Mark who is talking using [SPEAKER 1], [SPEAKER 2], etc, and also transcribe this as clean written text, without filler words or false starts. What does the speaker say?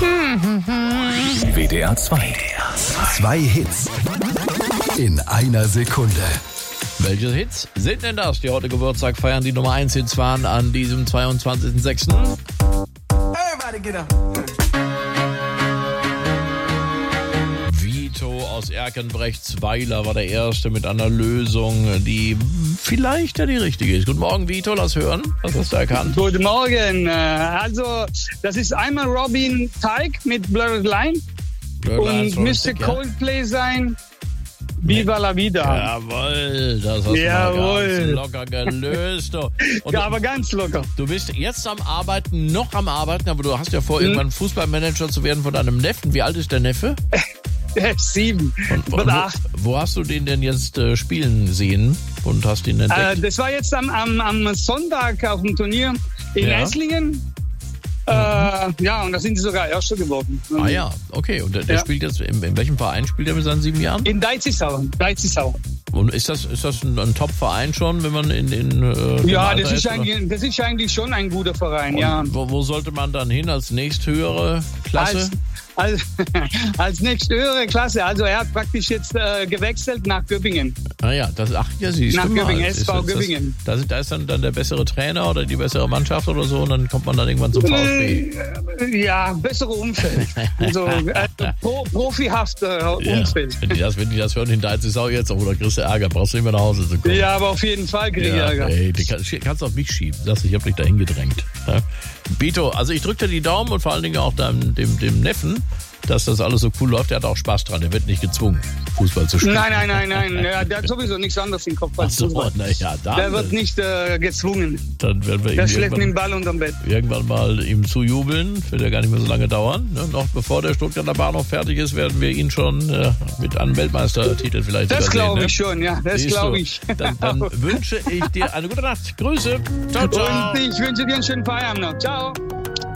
[SPEAKER 1] WDR 2. Zwei Hits in einer Sekunde.
[SPEAKER 2] Welche Hits sind denn das, die heute Geburtstag feiern, die Nummer 1 Hits waren an diesem 22.06.?
[SPEAKER 3] Everybody get up.
[SPEAKER 2] Vito aus Erkenbrechtsweiler war der Erste mit einer Lösung, die vielleicht ja die richtige ist. Guten Morgen, Vito, lass hören. Was hast du erkannt?
[SPEAKER 4] Guten Morgen. Also, das ist einmal Robin Thicke mit Blurred Line und müsste Coldplay sein. Viva la Vida.
[SPEAKER 2] Jawohl, das hast du mal ganz locker gelöst. Und
[SPEAKER 4] ja, aber ganz locker.
[SPEAKER 2] Du bist jetzt am Arbeiten, aber du hast ja vor, irgendwann Fußballmanager zu werden von deinem Neffen. Wie alt ist der Neffe?
[SPEAKER 4] 7
[SPEAKER 2] und
[SPEAKER 4] 8.
[SPEAKER 2] Wo hast du den denn jetzt spielen sehen und hast ihn entdeckt?
[SPEAKER 4] Das war jetzt am Sonntag auf dem Turnier in Esslingen. Ja, und da sind sie sogar Erster geworden.
[SPEAKER 2] Ah ja, okay. Und der spielt jetzt, in welchem Verein spielt er mit seinen 7 Jahren?
[SPEAKER 4] In Deizisau.
[SPEAKER 2] Und ist das ein Top-Verein schon, wenn man in
[SPEAKER 4] ja, das ist eigentlich schon ein guter Verein, ja.
[SPEAKER 2] Wo sollte man dann hin als nächsthöhere Klasse?
[SPEAKER 4] Als nächsthöhere Klasse. Also er hat praktisch jetzt gewechselt nach Göppingen.
[SPEAKER 2] Ah ja, siehst
[SPEAKER 4] nach
[SPEAKER 2] du mal.
[SPEAKER 4] Göppingen, SV Göppingen.
[SPEAKER 2] Da ist dann der bessere Trainer oder die bessere Mannschaft oder so und dann kommt man dann irgendwann zum VfB.
[SPEAKER 4] Ja, bessere Umfeld. Also profihafter Umfeld.
[SPEAKER 2] Wenn die das hören in Deizisau jetzt, oder kriegst du Ärger, brauchst du nicht mehr nach Hause zu kommen.
[SPEAKER 4] Ja, aber auf jeden Fall krieg ich Ärger.
[SPEAKER 2] Ey, kannst du auf mich schieben. Sagst, ich hab dich dahin gedrängt. Ja? Bito, also ich drücke dir die Daumen und vor allen Dingen auch dem Neffen, dass das alles so cool läuft. Der hat auch Spaß dran. Der wird nicht gezwungen, Fußball zu spielen.
[SPEAKER 4] Nein. Ja, der hat sowieso nichts anderes im Kopf als Fußball. Der wird nicht gezwungen.
[SPEAKER 2] Dann werden wir
[SPEAKER 4] der schlägt mit dem Ball unterm Bett.
[SPEAKER 2] Irgendwann mal ihm zujubeln. Wird ja gar nicht mehr so lange dauern. Ne? Noch bevor der Stuttgarter Bahnhof fertig ist, werden wir ihn schon mit einem Weltmeistertitel vielleicht
[SPEAKER 4] das
[SPEAKER 2] sogar sehen. Das
[SPEAKER 4] glaube ich schon, ja. Das glaube ich.
[SPEAKER 2] Dann wünsche ich dir eine gute Nacht. Grüße. Ciao, ciao.
[SPEAKER 4] Und ich wünsche dir einen schönen Feierabend noch. Ciao.